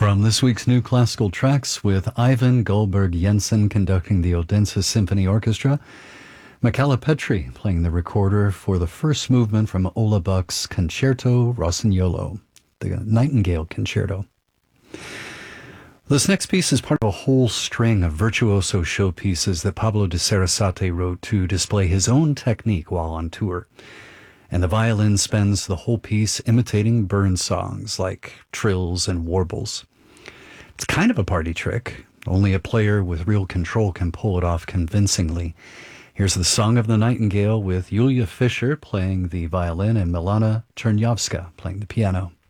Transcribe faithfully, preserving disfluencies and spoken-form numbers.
From this week's New Classical Tracks, with Ivan Goldberg Jensen conducting the Odense Symphony Orchestra, Michala Petri playing the recorder for the first movement from Ola Buck's Concerto Rossignolo, the Nightingale Concerto. This next piece is part of a whole string of virtuoso showpieces that Pablo de Sarasate wrote to display his own technique while on tour. And the violin spends the whole piece imitating Burns songs like trills and warbles. It's kind of a party trick. Only a player with real control can pull it off convincingly. Here's the Song of the Nightingale with Yulia Fischer playing the violin and Milana Chernyavska playing the piano.